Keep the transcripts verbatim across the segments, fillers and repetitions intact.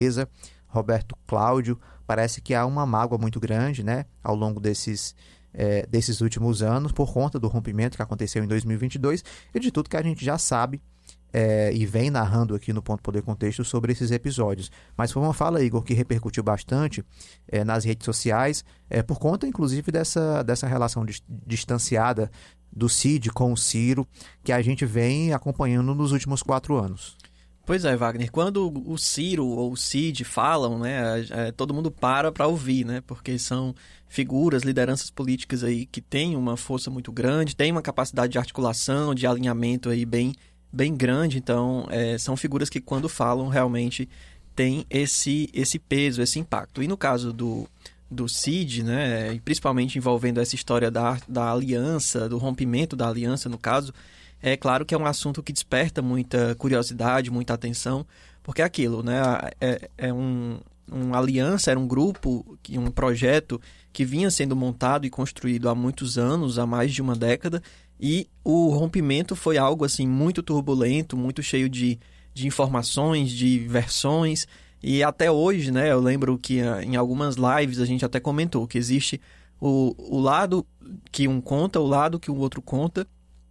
Roberto Cláudio, parece que há uma mágoa muito grande, né, ao longo desses, é, desses últimos anos, por conta do rompimento que aconteceu em dois mil e vinte e dois e de tudo que a gente já sabe é, e vem narrando aqui no Ponto Poder Contexto sobre esses episódios. Mas foi uma fala, Igor, que repercutiu bastante é, nas redes sociais, é, por conta, inclusive, dessa, dessa relação dis- distanciada do Cid com o Ciro, que a gente vem acompanhando nos últimos quatro anos. Pois é, Wagner, quando o Ciro ou o Cid falam, né, é, todo mundo para para ouvir, né, porque são figuras, lideranças políticas aí que têm uma força muito grande, têm uma capacidade de articulação, de alinhamento aí bem, bem grande, então é, são figuras que quando falam realmente têm esse, esse peso, esse impacto. E no caso do, do Cid, né, e principalmente envolvendo essa história da, da aliança, do rompimento da aliança no caso, é claro que é um assunto que desperta muita curiosidade, muita atenção, porque é aquilo, né? É, é um, uma aliança, era um grupo, um projeto que vinha sendo montado e construído há muitos anos, há mais de uma década, e o rompimento foi algo assim muito turbulento, muito cheio de, de informações, de versões, e até hoje, né? Eu lembro que em algumas lives a gente até comentou que existe o, o lado que um conta, o lado que o outro conta,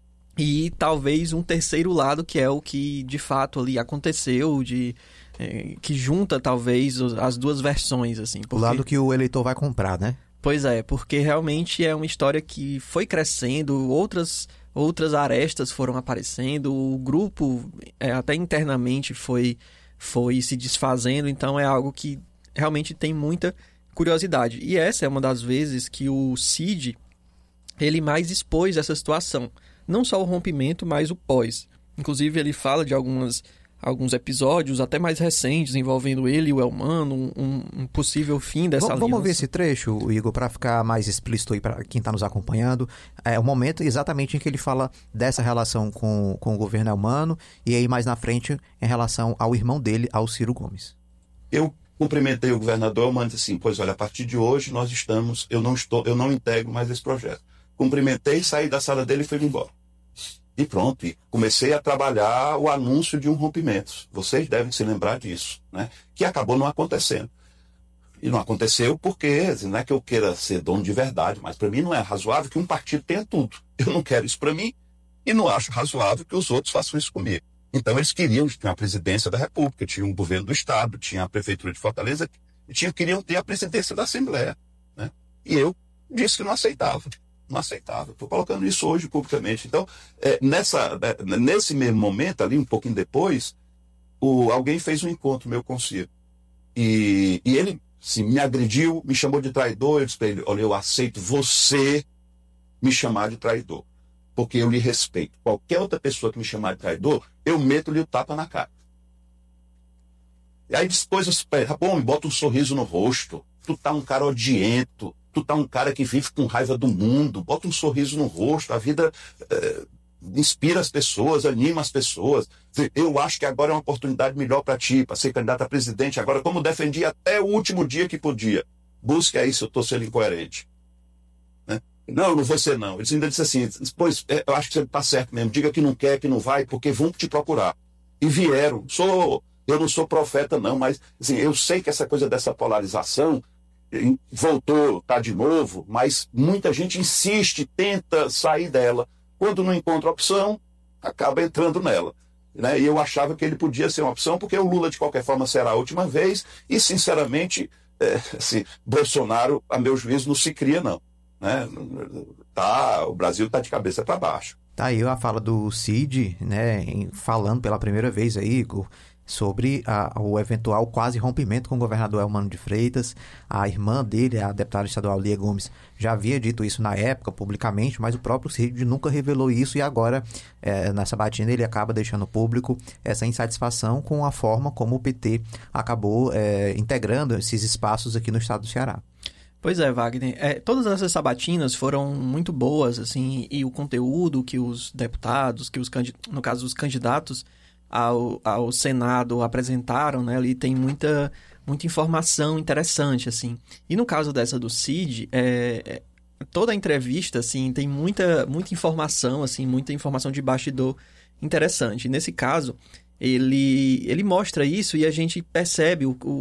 e talvez um terceiro lado, que é o que de fato ali aconteceu, de, é, que junta talvez as duas versões. Assim, porque... O lado que o eleitor vai comprar, né? Pois é, porque realmente é uma história que foi crescendo, outras, outras arestas foram aparecendo, o grupo é, até internamente foi, foi se desfazendo, então é algo que realmente tem muita curiosidade. E essa é uma das vezes que o Cid ele mais expôs essa situação. Não só o rompimento, mas o pós. Inclusive, ele fala de algumas, alguns episódios, até mais recentes, envolvendo ele e o Elmano, um, um possível fim dessa v- aliança. Vamos ver esse trecho, Igor, para ficar mais explícito aí para quem está nos acompanhando. É o momento exatamente em que ele fala dessa relação com, com o governo Elmano e aí mais na frente em relação ao irmão dele, ao Ciro Gomes. Eu cumprimentei o governador Elmano e disse assim, pois olha, a partir de hoje nós estamos, eu não estou, eu não integro mais esse projeto. Cumprimentei, saí da sala dele e fui embora. E pronto, e comecei a trabalhar o anúncio de um rompimento. Vocês devem se lembrar disso, né? Que acabou não acontecendo. E não aconteceu porque, não é que eu queira ser dono de verdade, mas para mim não é razoável que um partido tenha tudo. Eu não quero isso para mim e não acho razoável que os outros façam isso comigo. Então eles queriam, tinha a presidência da República, tinha o governo do Estado, tinha a prefeitura de Fortaleza, e tinha, queriam ter a presidência da Assembleia, né? E eu disse que não aceitava. Não aceitava. Estou colocando isso hoje publicamente. Então, é, nessa, é, nesse mesmo momento, ali, um pouquinho depois, o, alguém fez um encontro meu com o Ciro. E, e ele assim, me agrediu, me chamou de traidor. Eu disse para ele, olha, eu aceito você me chamar de traidor, porque eu lhe respeito. Qualquer outra pessoa que me chamar de traidor, eu meto-lhe o tapa na cara. E aí depois eu disse, pô, me bota um sorriso no rosto. Tu tá um cara odiento. Tu tá um cara que vive com raiva do mundo, bota um sorriso no rosto, a vida é, inspira as pessoas, anima as pessoas. Eu acho que agora é uma oportunidade melhor para ti, para ser candidato a presidente agora, como defendi até o último dia que podia. Busque aí se eu estou sendo incoerente. Né? Não, não vou ser não. Eles ainda disse assim, pois, eu acho que você está certo mesmo, diga que não quer, que não vai, porque vão te procurar. E vieram. Sou, eu não sou profeta não, mas assim, eu sei que essa coisa dessa polarização voltou, tá de novo, mas muita gente insiste, tenta sair dela. Quando não encontra opção, acaba entrando nela. Né? E eu achava que ele podia ser uma opção, porque o Lula, de qualquer forma, será a última vez, e, sinceramente, é, assim, Bolsonaro, a meu juízo, não se cria, não. Né? Tá, o Brasil está de cabeça para baixo. Tá aí a fala do Cid, né, em, falando pela primeira vez aí, Igor, sobre a, o eventual quase rompimento com o governador Elmano de Freitas. A irmã dele, a deputada estadual Lia Gomes, já havia dito isso na época, publicamente, mas o próprio Cid nunca revelou isso e agora, é, nessa batina, ele acaba deixando público essa insatisfação com a forma como o P T acabou é, integrando esses espaços aqui no estado do Ceará. Pois é, Wagner. É, todas essas sabatinas foram muito boas, assim, e o conteúdo que os deputados, que os no caso os candidatos ao, ao Senado apresentaram, né, ali tem muita, muita informação interessante, assim. E no caso dessa do Cid, é, toda a entrevista, assim, tem muita, muita informação, assim, muita informação de bastidor interessante. Nesse caso, ele, ele mostra isso e a gente percebe o, o